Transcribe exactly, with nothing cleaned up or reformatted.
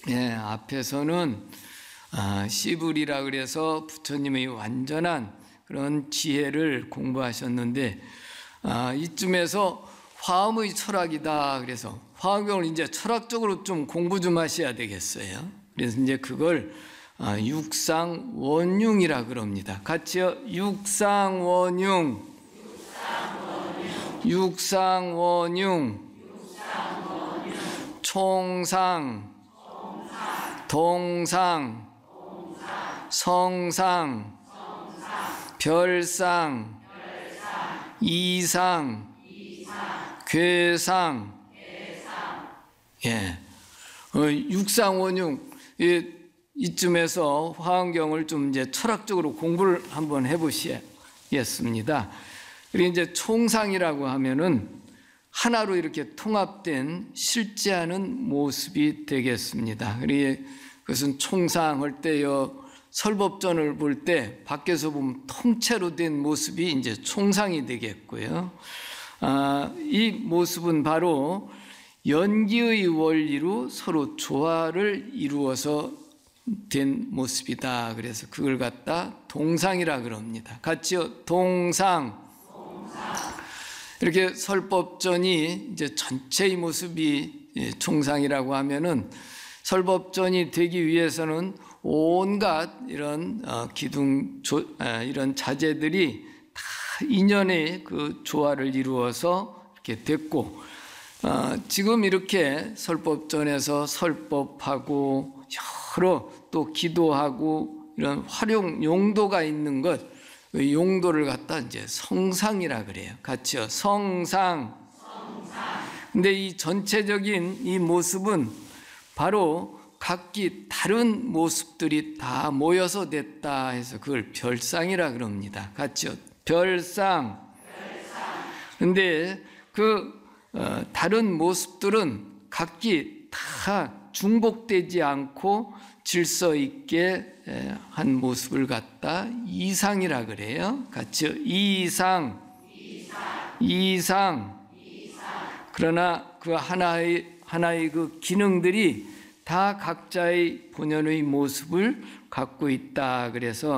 예, 앞에서는 아, 시불이라 그래서 부처님의 완전한 그런 지혜를 공부하셨는데, 아, 이쯤에서 화엄의 철학이다. 그래서 화엄경을 이제 철학적으로 좀 공부 좀 하셔야 되겠어요. 그래서 이제 그걸 아, 육상원융이라 그럽니다. 같이요. 육상원융. 육상원융. 총상. 동상. 성상. 별상. 이상. 괴상. 예. 어, 육상원융. 예, 이쯤에서 화엄경을 좀 이제 철학적으로 공부를 한번 해보시겠습니다. 그리고 이제 총상이라고 하면은 하나로 이렇게 통합된 실제하는 모습이 되겠습니다. 그리고 그것은 총상할 때요, 설법전을 볼 때 밖에서 보면 통째로 된 모습이 이제 총상이 되겠고요. 아, 이 모습은 바로 연기의 원리로 서로 조화를 이루어서 된 모습이다. 그래서 그걸 갖다 동상이라 그럽니다. 같이요. 동상. 이렇게 설법전이 이제 전체의 모습이 총상이라고 하면은 설법전이 되기 위해서는 온갖 이런 기둥 이런 자재들이 다 인연의 그 조화를 이루어서 이렇게 됐고, 지금 이렇게 설법전에서 설법하고 여러 또 기도하고 이런 활용 용도가 있는 것, 그 용도를 갖다 이제 성상이라 그래요. 같이요. 성상. 근데 이 전체적인 이 모습은 바로 각기 다른 모습들이 다 모여서 됐다 해서 그걸 별상이라 그럽니다. 같이요. 별상. 근데 그 어, 다른 모습들은 각기 다 중복되지 않고 질서 있게 한 모습을 갖다 이상이라 그래요. 같이요. 이상. 이상. 그러나 그 하나의 하나의 그 기능들이 다 각자의 본연의 모습을 갖고 있다. 그래서